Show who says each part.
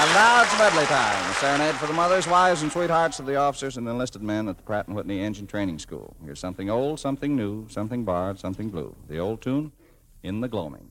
Speaker 1: And now it's medley time. A serenade for the mothers, wives, and sweethearts of the officers and enlisted men at the Pratt & Whitney Engine Training School. Here's something old, something new, something barred, something blue. The old tune, In the Gloaming.